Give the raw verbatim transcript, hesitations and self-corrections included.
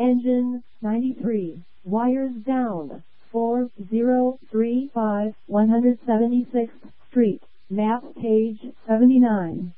Engine ninety-three. Wires down. four zero three five one hundred seventy-sixth Street. Map page seventy-nine.